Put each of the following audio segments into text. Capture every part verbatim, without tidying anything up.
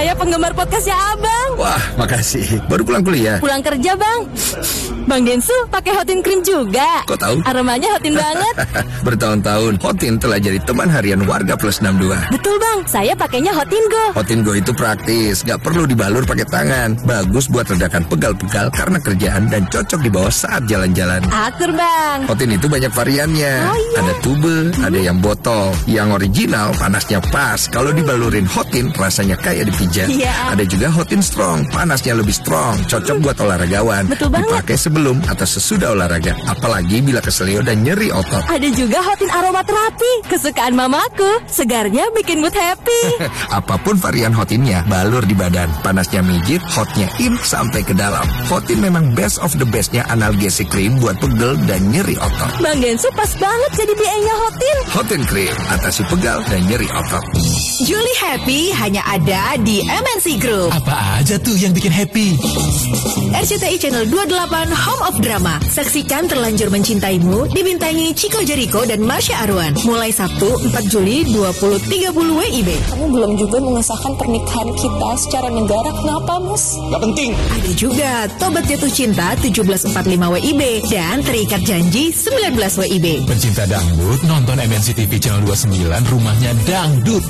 Saya penggemar podcastnya Abang. Wah, makasih. Baru pulang kuliah? Pulang kerja, Bang. Bang Densu pakai Hotin Cream juga. Kok tahu? Aromanya Hotin banget. Bertahun-tahun Hotin telah jadi teman harian warga plus enam puluh dua. Betul, Bang. Saya pakainya Hotin Go. Hotin Go itu praktis, gak perlu dibalur pakai tangan. Bagus buat redakan pegal-pegal karena kerjaan dan cocok dibawa saat jalan-jalan. Atur, Bang. Hotin itu banyak variannya. Oh, iya. Ada tube, hmm. ada yang botol. Yang original panasnya pas. Kalau dibalurin Hotin rasanya kayak dipijat. Iya. Ada juga Hotin Strong, panasnya lebih strong, cocok buat olahragawan. Betul banget. Dipakai sebelum atau sesudah olahraga, apalagi bila keselio dan nyeri otot. Ada juga Hotin Aromaterapi, kesukaan mamaku. Segarnya bikin mood happy. Apapun varian Hotinnya, balur di badan. Panasnya mijit, hotnya in sampai ke dalam. Hotin memang best of the bestnya analgesic cream buat pegel dan nyeri otot. Bang Densu pas banget jadi B A-nya Hotin. Hotin Cream, atasi pegal dan nyeri otot. Juli Happy hanya ada di M N C Group. Apa aja tuh yang bikin happy? R C T I Channel dua puluh delapan Home of Drama. Saksikan Terlanjur Mencintaimu dibintangi Chico Jericho dan Marsha Arwan. Mulai Sabtu empat Juli dua puluh tiga puluh W I B. Kamu belum juga mengesahkan pernikahan kita secara negara. Kenapa, Mas? Gak penting. Ada juga Tobat Jatuh Cinta tujuh belas empat puluh lima W I B dan Terikat Janji sembilan belas W I B. Pencinta dangdut nonton M N C T V Channel dua puluh sembilan, rumahnya dangdut.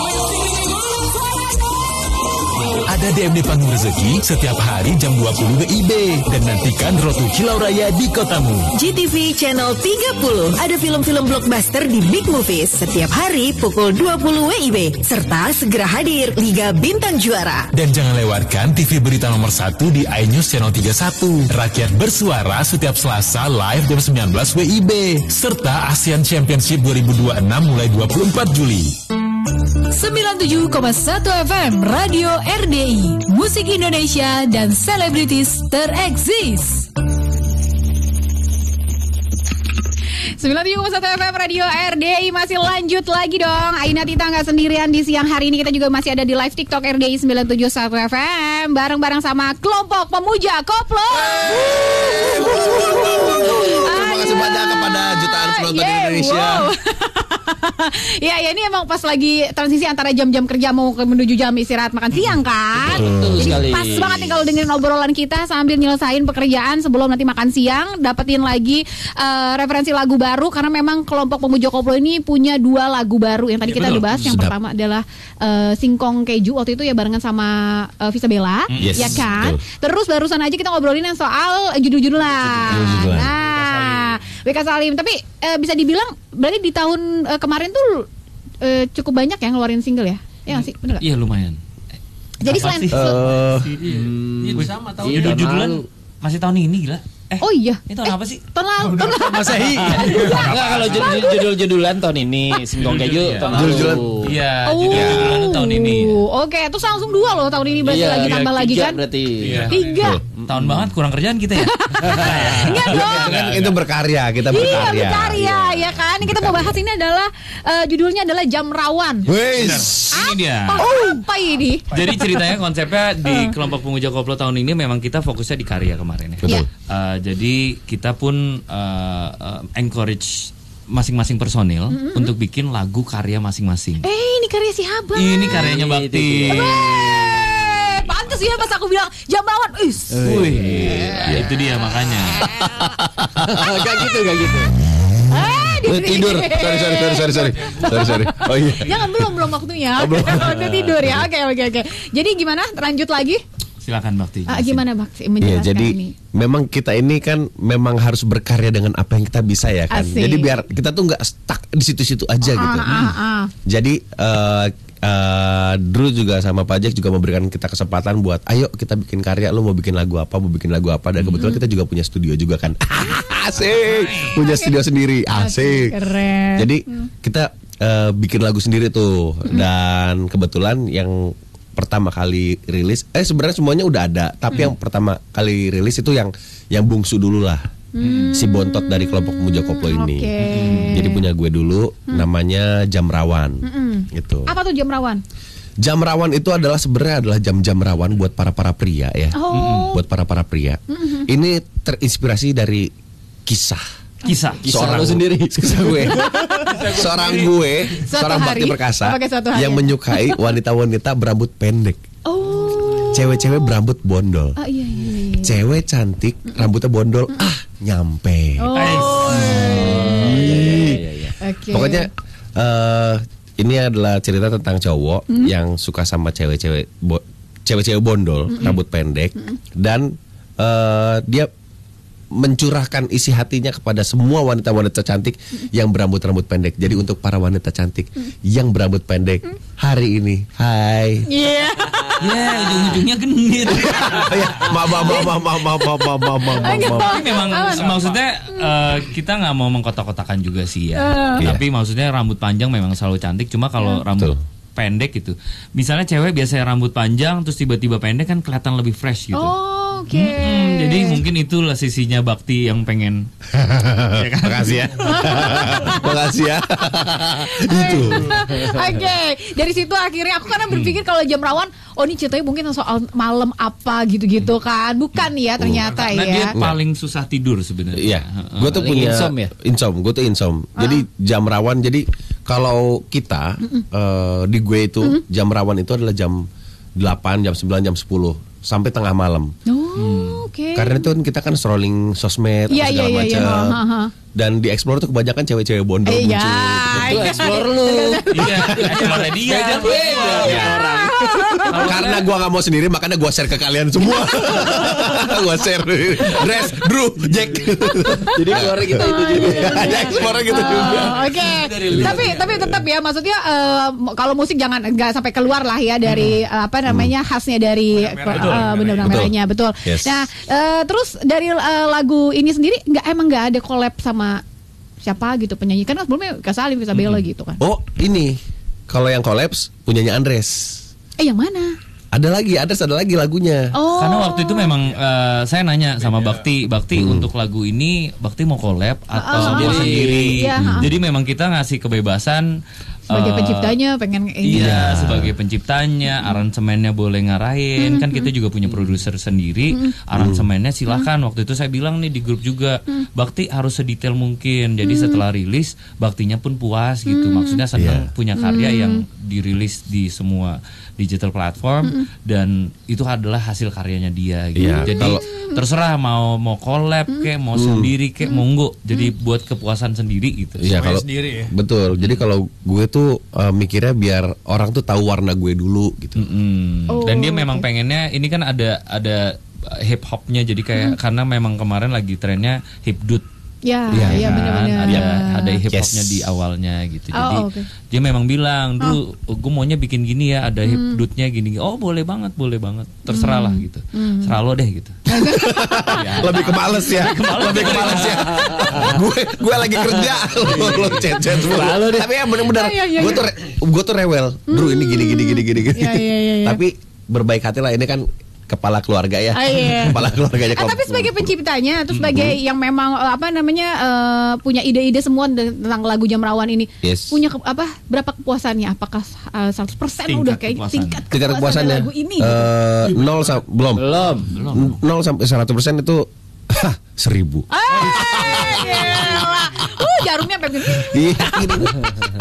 Ada D M D Panggung Rezeki setiap hari jam dua puluh W I B. Dan nantikan Rotu Kilau Raya di kotamu. G T V Channel tiga puluh. Ada film-film blockbuster di Big Movies setiap hari pukul dua puluh W I B. Serta segera hadir Liga Bintang Juara. Dan jangan lewatkan T V Berita nomor satu di iNews Channel tiga puluh satu. Rakyat bersuara setiap Selasa live jam sembilan belas W I B. Serta ASEAN Championship dua ribu dua puluh enam mulai dua puluh empat Juli. sembilan puluh tujuh koma satu F M Radio R D I, musik Indonesia dan selebritis tereksis. sembilan puluh tujuh koma satu F M Radio R D I masih lanjut lagi dong. Aina Tita nggak sendirian di siang hari ini. Kita juga masih ada di live TikTok R D I sembilan puluh tujuh koma satu F M bareng-bareng sama kelompok pemuja koplo. Terima kasih banyak kepada jutaan penonton yeah, Indonesia. Wow. Ya, ya ini emang pas lagi transisi antara jam-jam kerja mau ke menuju jam istirahat makan siang kan. Betul Jadi sekali. pas banget nih kalau dengerin obrolan kita sambil nyelesain pekerjaan sebelum nanti makan siang, dapetin lagi uh, referensi lagu baru karena memang kelompok pemuja koplo ini punya dua lagu baru yang tadi Ya, kita betul. dibahas. Yang Sedap. pertama adalah uh, Singkong Keju waktu itu ya barengan sama uh, Visa Bella, Yes, ya kan. betul. Terus barusan aja kita ngobrolin yang soal judul-judulan. Judul-judulan. Nah, W K Salim. Tapi uh, bisa dibilang berarti di tahun uh, kemarin tuh uh, cukup banyak ya ngeluarin single ya? Ya nggak sih, bener nggak? Iya lumayan. Jadi selain Eh, Iya sama tahun judul-judulan masih tahun ini gila. Eh, oh iya, ini tahun apa sih? tahun lalu, tahun lalu. Masehi. Enggak, kalau judul- judul-judulan tahun ini, Singkong Keju tahun lalu. Judul-judulan. Iya, Oh, judul-judulan itu tahun ini. Oke, terus langsung dua loh tahun ini berarti Iya, lagi iya, tambah lagi tiga kan? berarti. Iya. Tiga. Tahun banget kurang kerjaan kita ya. Enggak dong. Kan itu berkarya, kita Iya, berkarya. berkarya ya kan. Ini kita mau bahas ini adalah uh, judulnya adalah Jam Rawan. Wes. Ini dia. Apa ini? Jadi ceritanya konsepnya di kelompok pemuja koplo tahun ini memang kita fokusnya di karya kemarin ya. Betul. Uh, jadi kita pun uh, uh, encourage masing-masing personil Mm-hmm. untuk bikin lagu karya masing-masing. Eh, ini karya si Abang. Ini karyanya Bakti. Eh, pantes ya pas aku bilang Jam Rawan. Is. Wih, ya, itu dia makanya. Gak gitu, gak gitu. Eh, di Eh, tidur. Sorry, sorry, sorry, sorry, sorry. Sorry, sorry. Oh iya. Jangan belum belum waktunya. Oh, belum. Udah tidur ya. Oke, oke, oke. Jadi gimana? Lanjut lagi? Silakan Bakti. Ah, gimana Bakti Iya, menjelaskan jadi ini? memang kita ini kan memang harus berkarya dengan apa yang kita bisa ya kan. Asik. Jadi biar kita tuh nggak stuck di situ-situ aja gitu. Ah, ah, ah. Jadi eh eh, Drew juga sama Pak Jack juga memberikan kita kesempatan buat ayo kita bikin karya. Lo mau bikin lagu apa? Mau bikin lagu apa? Dan kebetulan kita juga punya studio juga kan. Asik. Punya studio sendiri. Asik. Keren. Jadi kita eh, bikin lagu sendiri tuh. Dan kebetulan yang pertama kali rilis, eh sebenarnya semuanya udah ada, tapi yang pertama kali rilis itu yang yang bungsu dulu lah, si Bontot dari kelompok pemuja koplo ini. Oke. Jadi punya gue dulu, namanya Jam Rawan, gitu. Apa tuh Jam Rawan? Jam Rawan itu adalah sebenarnya adalah jam-jam rawan buat para para pria ya, Oh. buat para para pria. Ini terinspirasi dari kisah. Kisah. Seorang sendiri, kisah gue, seorang gue, Suatu seorang hari, Bakti Perkasa apakah suatu hari yang ya? menyukai wanita-wanita berambut pendek. Cewek-cewek berambut bondol. Oh iya iya. iya. Cewek cantik rambutnya bondol. Ah, nyampe. Oh. Oke. Pokoknya eh ini adalah cerita tentang cowok Hmm. yang suka sama cewek-cewek bo- cewek-cewek bondol, Hmm. rambut pendek, dan eh, dia mencurahkan isi hatinya kepada semua wanita-wanita cantik yang berambut-rambut pendek. Jadi untuk para wanita cantik yang berambut pendek hari ini, hai. Iya. Ya, ujung-ujungnya genit. Ma ma ma ma ma ma ma ma ma ma ma. Tapi memang maksudnya eh, kita nggak mau mengkotak-kotakan juga sih ya. Iya. Tapi maksudnya rambut panjang memang selalu cantik. Cuma kalau rambut Betul. pendek gitu, misalnya cewek biasanya rambut panjang terus tiba-tiba pendek kan kelihatan lebih fresh gitu. Oh, oke. Mm-mm, jadi mungkin itulah sisinya Bakti yang pengen. Ya kan? Makasih ya. Makasih ya. Itu. Oke, dari situ akhirnya aku karena berpikir kalau jam rawan, oh ini ceritanya mungkin soal malam apa gitu-gitu kan, bukan ya ternyata Karena ya. dia paling susah tidur sebenarnya. Iya, Heeh. gue tuh Paling punya insom ya? insom, gue tuh insom. Jadi jam rawan. Jadi kalau kita eh, di gue itu jam rawan itu adalah jam delapan, jam sembilan, jam sepuluh sampai tengah malam. Oh, oke. Karena itu kan kita kan scrolling sosmed Iya, apa segala iya, iya, iya. macam. Ha, ha. Dan di explore tuh kebanyakan cewek-cewek bondol Eh, muncul. ya. Itu explore lu. Iya, explore dia. Beda-beda Iya. orang. Karena gua nggak mau sendiri, makanya gua share ke kalian semua. Gua share. Dress, Drew, Jack. Jadi keluarga kita itu juga. Ya, explore gitu juga. Oh, Oke, tapi tapi tetap ya maksudnya eh, kalau musik jangan nggak sampai keluar lah ya dari eh, apa namanya khasnya dari eh, benang-benang Betul. merahnya betul. Yes. Nah eh, terus dari eh, lagu ini sendiri nggak emang nggak ada collab sama siapa gitu penyanyi kan sebelumnya Kak Salim Isabella gitu kan. Oh, ini kalau yang collapse punyanya Andres. Eh yang mana? Ada lagi, Andres ada lagi lagunya. Oh. Karena waktu itu memang eh, saya nanya sama Bakti, Bakti untuk lagu ini Bakti mau collab atau mau Oh. sendiri. Iya, ha. Jadi memang kita ngasih kebebasan sebagai eh, penciptanya pengen ini. Iya, sebagai penciptanya, aransemennya boleh ngarahin. Kan kita juga punya produser sendiri, aransemennya silakan. Waktu itu saya bilang nih di grup juga, Bakti harus sedetail mungkin. Jadi setelah rilis, Baktinya pun puas gitu. Maksudnya senang Iya. punya karya yang dirilis di semua digital platform dan itu adalah hasil karyanya dia gitu. Iya, Jadi kalau- terserah mau mau collab kek, mau sendiri kek, monggo. Jadi buat kepuasan sendiri gitu. Iya, kalau betul. Jadi kalau gue tuh eh, mikirnya biar orang tuh tahu warna gue dulu gitu. Mm. Oh, Dan dia memang oke. pengennya ini kan ada ada hip hopnya jadi kayak karena memang kemarin lagi trennya hip-dut. Ya, Iya, iya kan? benar-benar. Ada ada hip hopnya Yes. di awalnya gitu. Oh, Jadi oke. dia memang bilang, "Dulu gue maunya bikin gini ya, ada hip dutnya gini." Oh, boleh banget, boleh banget. Terserah lah gitu. Serah lo deh gitu. Ya. Lebih ke males ya. Lebih ke males ya. gue gue lagi kerja lo lo chat-chat mulu. Tapi ya benar-benar Iya, iya, gue iya. tuh re- gue tuh rewel. Drew ini gini gini gini gini gini. Iya, iya, iya, iya. Tapi berbaik hati lah, ini kan kepala keluarga ya. Ah, iya. Kepala keluarganya. Ah, tapi sebagai penciptanya, terus sebagai yang memang eh, apa namanya eh, punya ide-ide semua de- tentang lagu Jam Rawan ini, Yes. punya ke- apa berapa kepuasannya? Apakah eh, seratus persen Tingkat udah kayak kepuasan. tingkat tingkat kepuasan kepuasannya lagu ini? gitu? eh, nol sam- belum Belum. nol sampai seratus persen itu hah, seribu. Eh, gila. Uh, jarumnya sampai begini. Iya, gini.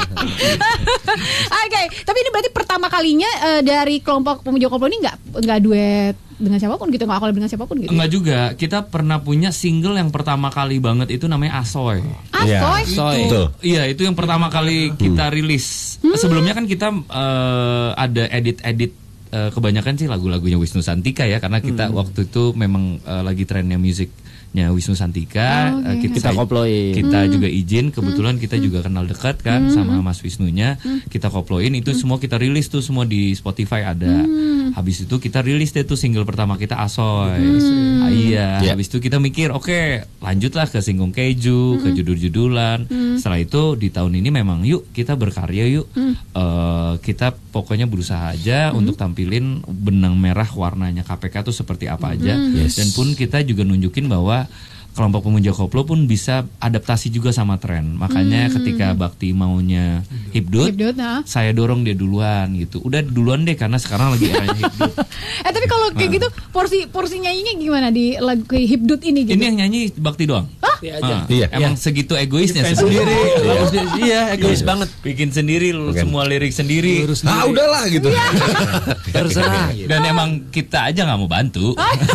Oke, tapi ini berarti pertama kalinya eh, dari kelompok pemuja koplo ini nggak nggak duet dengan siapapun gitu, nggak collab dengan siapapun gitu. Enggak juga, kita pernah punya single yang pertama kali banget itu namanya Asoy. Iya. Asoy. Soy. Betul. Iya, itu yang pertama kali kita rilis. Sebelumnya kan kita eh, ada edit-edit eh, kebanyakan sih lagu-lagunya Wisnu Santika ya, karena kita waktu itu memang eh, lagi trennya musiknya Wisnu Santika. Oh, Eh, oke. Kita koploin. Kita juga izin, kebetulan kita juga kenal dekat kan sama Mas Wisnunya. Kita koploin itu semua kita rilis tuh semua di Spotify ada. Habis itu kita rilis deh tuh single pertama kita Asoy. Ah, iya, Ya. habis itu kita mikir, oke, lanjutlah ke Singgung Keju, ke judul-judulan. Setelah itu di tahun ini memang yuk kita berkarya yuk. Eh, kita pokoknya berusaha aja untuk tampilin benang merah warnanya K P K tuh seperti apa aja. Yes. Dan pun kita juga nunjukin bahwa kelompok pemuja koplo pun bisa adaptasi juga sama tren. Makanya ketika Bakti maunya hipdut, Hipdut, nah. saya dorong dia duluan gitu. Udah duluan deh karena sekarang lagi eranya hipdut. Eh tapi kalau kayak gitu porsi porsi nyanyinya gimana di lagu hipdut ini gitu? Ini yang nyanyi Bakti doang. Hah? Ah, Iya. Emang segitu egoisnya Fans sebenarnya. sendiri. Iya. Lagu sendiri. Iya, egois banget. Bikin sendiri lu Bukan. semua lirik sendiri. Ah udahlah gitu. Terserah. Dan emang kita aja nggak mau bantu.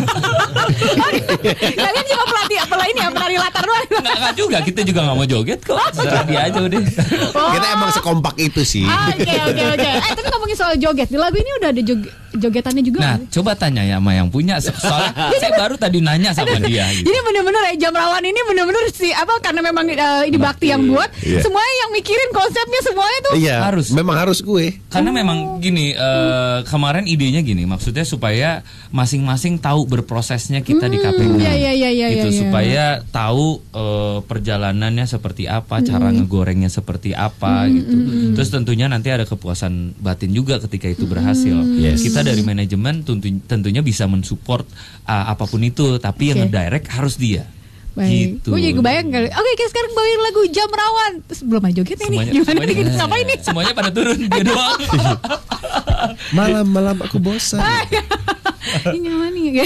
Kalian cuma pelatih apa ini ya, penari latar doang. Nggak nggak juga, kita juga nggak mau joget kok. Serah dia aja udah. Kita emang sekompak itu sih. Oke oke oke. Eh tapi ngomongin soal joget, di lagu ini udah ada jog- jogetannya juga. Nah, nggak sih? coba tanya ya sama yang punya. So- Soalnya saya baru tadi nanya sama dia. Gitu. Jadi bener-bener ya Jam Rawan ini bener-bener sih apa karena memang uh, ini Bakti yang buat, Iya. semuanya yang mikirin konsepnya semuanya tuh. Iya. Harus. Memang harus gue. Karena memang gini, eh, kemarin idenya gini, maksudnya supaya masing-masing tahu berprosesnya kita di K P K. iya, iya, iya, iya, gitu, iya. supaya tahu eh, perjalanannya seperti apa, cara ngegorengnya seperti apa gitu. Terus tentunya nanti ada kepuasan batin juga ketika itu berhasil. Yes. Kita dari manajemen tentu- tentunya bisa mensupport uh, apapun itu, tapi yang Oke. ngedirect harus dia. Baik. Gitu. Gue jadi kebayang kali. Oke, kita sekarang bawain lagu Jam Rawan. Terus belum ada jogetnya nih. Semuanya, Gimana semuanya, nih kita ngapain nih? semuanya pada turun dia doang. Malam-malam aku bosan. Ini mana nih?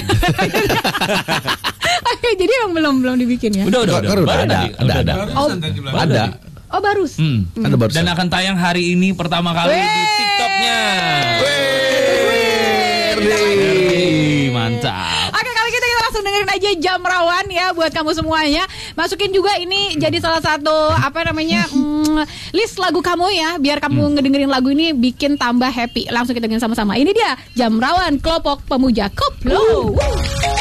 Oke, jadi yang belum belum dibikin ya. Udah, udah, Kan udah. udah Baru ada, tadi, ada, ada. Oh, Ada. oh baru. Hmm. Ada baru. Dan akan tayang hari ini pertama kali di TikToknya. Wih, mantap. Oke, kalau gitu kita langsung dengerin aja Jam Rawan ya buat kamu semuanya. Masukin juga ini jadi salah satu apa namanya mm, list lagu kamu ya, biar kamu ngedengerin lagu ini bikin tambah happy. Langsung kita dengerin sama-sama. Ini dia Jam Rawan, kelompok pemuja Koplo.